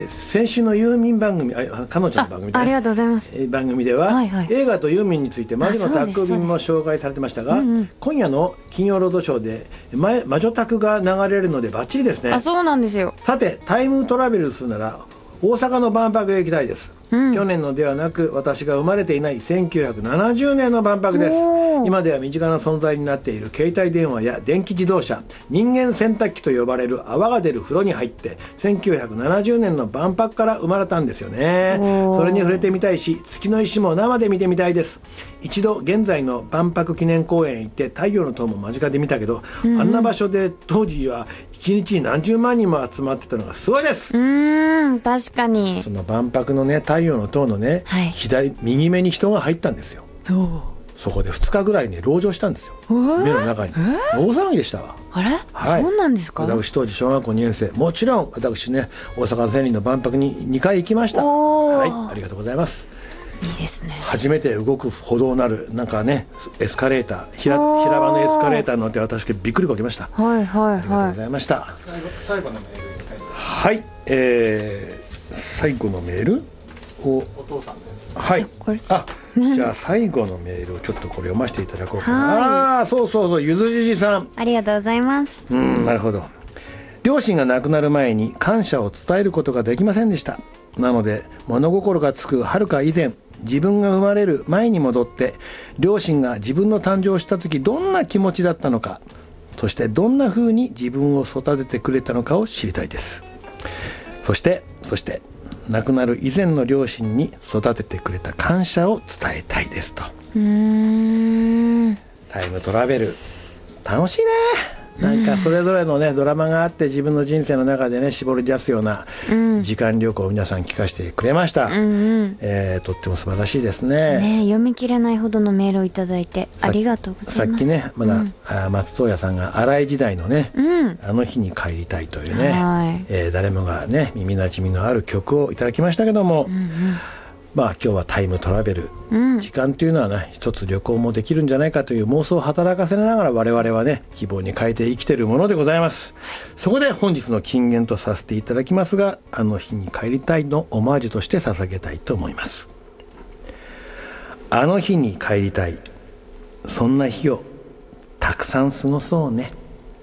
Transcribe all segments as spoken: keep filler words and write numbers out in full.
先週のユーミン番組、あ、彼女の番組で、ね、 ありがとうございます。 番組では、はいはい、映画とユーミンについて魔女の宅便も紹介されてましたが、うんうん、今夜の金曜ロードショーで魔女宅が流れるのでバッチリですね。 あ、そうなんですよ。 さてタイムトラベルするなら大阪の万博へ行きたいです、うん、去年のではなく私が生まれていないせんきゅうひゃくななじゅうねんの万博です。今では身近な存在になっている携帯電話や電気自動車、人間洗濯機と呼ばれる泡が出る風呂に入ってせんきゅうひゃくななじゅうねんの万博から生まれたんですよね。それに触れてみたいし、月の石も生で見てみたいです。一度現在の万博記念公園へ行って太陽の塔も間近で見たけど、うんうん、あんな場所で当時はいちにちに何十万人も集まってたのがすごいです。 うーん、確かに。 その万博のね、太陽の塔のね、はい、左右目に人が入ったんですよ。そこでふつかぐらいね籠城したんですよ、目の中に。大騒ぎでしたわ。 あれ、はい、そうなんですか。 私当時小学校にねん生、もちろん私ね大阪の千里の万博ににかい行きました。はい、ありがとうございます。 いいですね。初めて動く歩道なるなんかねエスカレーター、平平場のエスカレーター乗って私びっくりこきました。 はいはいはい、ありがとうございました。 最後のメールに書いてはい、えー、最後のメールをお父さんです。 はい、あ、じゃあ最後のメールをちょっとこれ読ませていただこうかな。ああ、そうそうそう、ゆずじじさん、 ありがとうございます。 うん、なるほど。両親が亡くなる前に感謝を伝えることができませんでした。なので物心がつくはるか以前、自分が生まれる前に戻って両親が自分の誕生した時どんな気持ちだったのか、そしてどんな風に自分を育ててくれたのかを知りたいです。そしてそして亡くなる以前の両親に育ててくれた感謝を伝えたいですと。うーん、タイムトラベル楽しいね。なんかそれぞれのねドラマがあって自分の人生の中でね絞り出すような時間旅行を皆さん聞かせてくれました、うんうん、えー、とっても素晴らしいですね。 ね、読み切れないほどのメールをいただいてありがとうございます。 さっきねまだ、うん、あ松任谷さんが荒井時代のね、うん、あの日に帰りたいというね、はい、えー、誰もがね耳なじみのある曲をいただきましたけども、うんうん、まあ今日はタイムトラベル、うん、時間というのはね一つ旅行もできるんじゃないかという妄想を働かせながら我々はね希望に変えて生きているものでございます。そこで本日の金言とさせていただきますが、あの日に帰りたいのオマージュとして捧げたいと思います。あの日に帰りたい、そんな日をたくさん過ごそうね。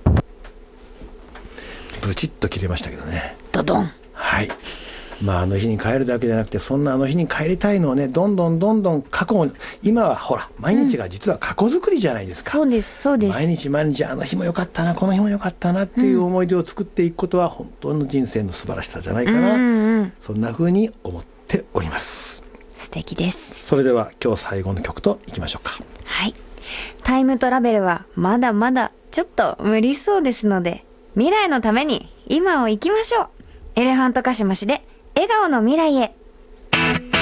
ブチッと切れましたけどね。 ドドン。 はい、まあ、あの日に帰るだけじゃなくて、そんなあの日に帰りたいのをねどんどんどんどん過去を、今はほら毎日が実は過去作りじゃないですか、 うん、そうですそうです。 毎日毎日あの日も良かったなこの日も良かったなっていう思い出を作っていくことは本当の人生の素晴らしさじゃないかな、うんうん、そんな風に思っております。 素敵です。 それでは今日最後の曲といきましょうか。 はい、タイムトラベルはまだまだちょっと無理そうですので、未来のために今を生きましょう。エレファントカシマシで笑顔の未来へ。